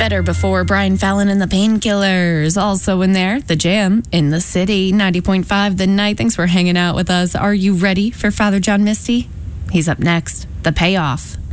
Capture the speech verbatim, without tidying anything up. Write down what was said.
Better before Brian Fallon and the Painkillers. Also in there, The Jam in the City. ninety point five The Night. Thanks for hanging out with us. Are you ready for Father John Misty? He's up next. The Payoff.